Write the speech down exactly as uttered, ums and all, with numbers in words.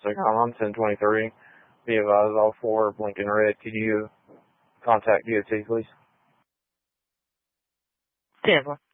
SOCOM, I'm ten twenty-three. Be advised, all four are blinking red. Could you contact D O T, please? Tampa.